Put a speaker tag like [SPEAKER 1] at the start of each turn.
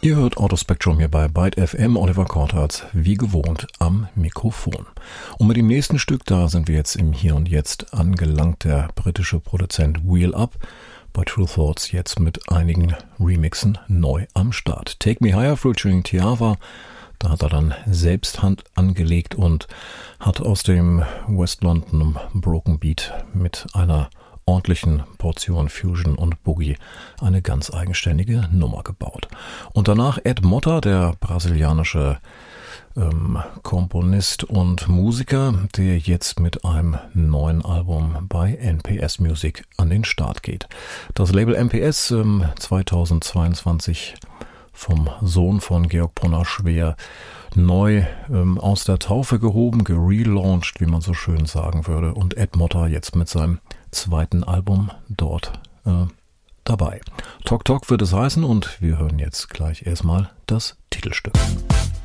[SPEAKER 1] Ihr hört Autospektrum hier bei Byte FM, Oliver Kortharz, wie gewohnt am Mikrofon. Und mit dem nächsten Stück, da sind wir jetzt im Hier und Jetzt angelangt, der britische Produzent Wheel Up, bei True Thoughts jetzt mit einigen Remixen neu am Start. Take Me Higher featuring Tiava, da hat er dann selbst Hand angelegt und hat aus dem West London Broken Beat mit einer ordentlichen Portion Fusion und Boogie eine ganz eigenständige Nummer gebaut. Und danach Ed Motta, der brasilianische Komponist und Musiker, der jetzt mit einem neuen Album bei NPS Music an den Start geht. Das Label NPS 2022 vom Sohn von Georg Brunner-Schwer neu aus der Taufe gehoben, gerelauncht, wie man so schön sagen würde. Und Ed Motta jetzt mit seinem zweiten Album dort dabei. Tok Tok wird es heißen und wir hören jetzt gleich erstmal das Titelstück.